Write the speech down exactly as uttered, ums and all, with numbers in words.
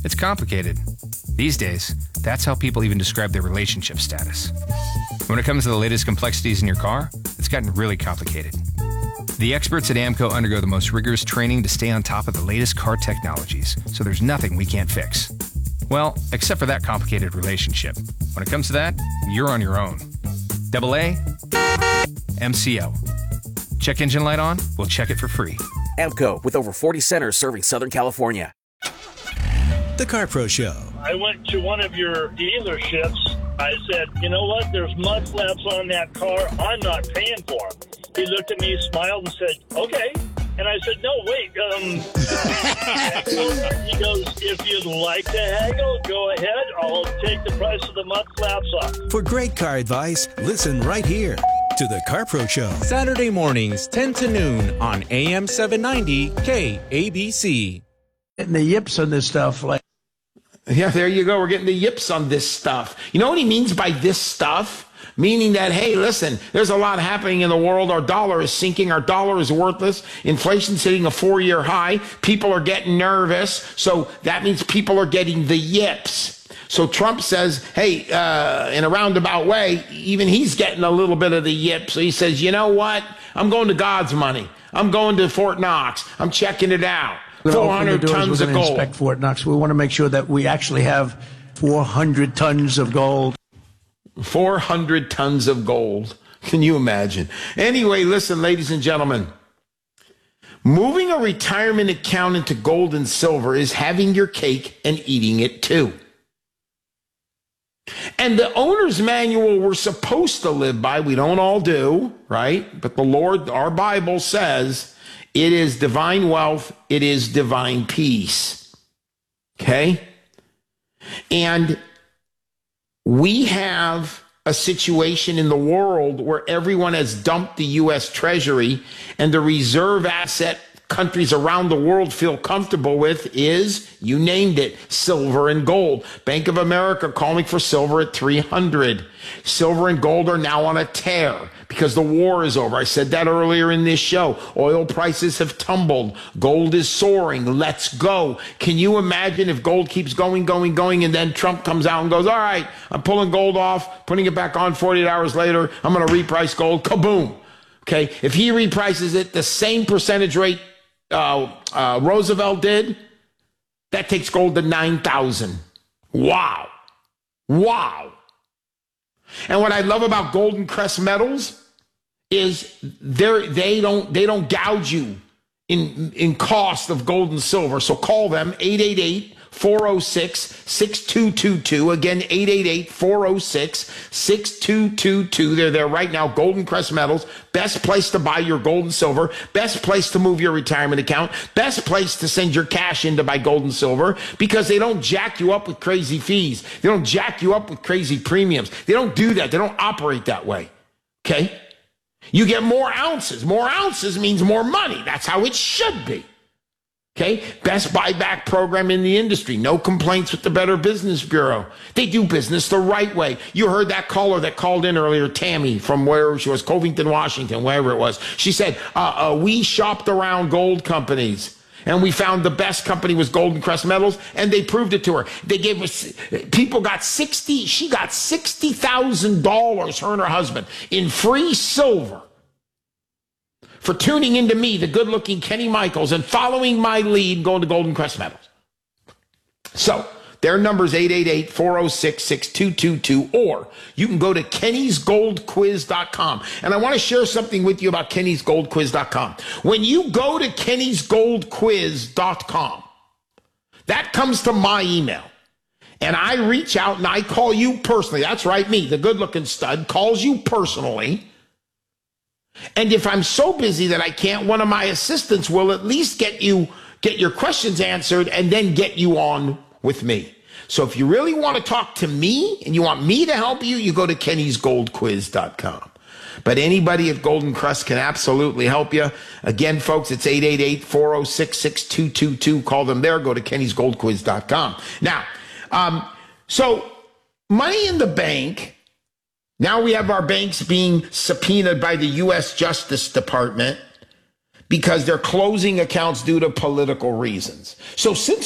It's complicated. These days, that's how people even describe their relationship status. When it comes to the latest complexities in your car, it's gotten really complicated. The experts at AAMCO undergo the most rigorous training to stay on top of the latest car technologies, so there's nothing we can't fix. Well, except for that complicated relationship. When it comes to that, you're on your own. Double A, M C O. Check engine light on? We'll check it for free. AAMCO, with over forty centers serving Southern California. The CarPro Show. I went to one of your dealerships. I said, you know what? There's mud flaps on that car. I'm not paying for them. He looked at me, smiled, and said, okay. And I said, no, wait. Um, he goes, if you'd like to haggle, go ahead. I'll take the price of the mud flaps off. For great car advice, listen right here to the CarPro Show. Saturday mornings, ten to noon on A M seven ninety K A B C. Getting the yips on this stuff. like. Yeah, there you go. We're getting the yips on this stuff. You know what he means by this stuff? Meaning that, hey, listen, there's a lot happening in the world. Our dollar is sinking. Our dollar is worthless. Inflation's hitting a four-year high. People are getting nervous. So that means people are getting the yips. So Trump says, hey, uh, in a roundabout way, even he's getting a little bit of the yips. So he says, you know what? I'm going to God's money. I'm going to Fort Knox. I'm checking it out. four hundred tons of gold. Inspect Fort Knox. We want to make sure that we actually have four hundred tons of gold. four hundred tons of gold. Can you imagine? Anyway, listen, ladies and gentlemen. Moving a retirement account into gold and silver is having your cake and eating it too. And the owner's manual we're supposed to live by, we don't all do, right? But the Lord, our Bible says, it is divine wealth, it is divine peace. Okay? And we have a situation in the world where everyone has dumped the U S Treasury, and the reserve asset countries around the world feel comfortable with is, you named it, silver and gold. Bank of America calling for silver at three hundred. Silver and gold are now on a tear because the war is over. I said that earlier in this show. Oil prices have tumbled. Gold is soaring. Let's go. Can you imagine if gold keeps going, going, going, and then Trump comes out and goes, all right, I'm pulling gold off, putting it back on forty-eight hours later. I'm going to reprice gold. Kaboom. Okay. If he reprices it the same percentage rate uh, uh, Roosevelt did, that takes gold to nine thousand. Wow. Wow. And what I love about Golden Crest Metals is they're, they don't they don't gouge you in in cost of gold and silver. So call them eight eight eight, four oh six, six two two two. Again, eight eight eight, four oh six, six two two two. They're there right now. Golden Crest Metals. Best place to buy your gold and silver. Best place to move your retirement account. Best place to send your cash in to buy gold and silver, because they don't jack you up with crazy fees. They don't jack you up with crazy premiums. They don't do that. They don't operate that way. Okay? You get more ounces. More ounces means more money. That's how it should be. Okay, best buyback program in the industry. No complaints with the Better Business Bureau. They do business the right way. You heard that caller that called in earlier, Tammy, from where she was, Covington, Washington, wherever it was. She said, uh, uh, we shopped around gold companies, and we found the best company was Golden Crest Metals, and they proved it to her. They gave us, people got sixty, she got sixty thousand dollars, her and her husband, in free silver, for tuning into me, the good-looking Kenny Michaels, and following my lead, going to Golden Crest Metals. So their number is eight eight eight, four oh six, six two two two, or you can go to kennys gold quiz dot com. And I want to share something with you about kennys gold quiz dot com. When you go to kennys gold quiz dot com, that comes to my email. And I reach out and I call you personally. That's right, me, the good-looking stud, calls you personally. And if I'm so busy that I can't, one of my assistants will at least get you, get your questions answered and then get you on with me. So if you really want to talk to me and you want me to help you, you go to kennys gold quiz dot com. But anybody at Golden Crest can absolutely help you. Again, folks, it's eight eight eight, four oh six, six two two two. Call them there. Go to kennys gold quiz dot com. Now, um, so money in the bank. Now we have our banks being subpoenaed by the U S Justice Department because they're closing accounts due to political reasons. So since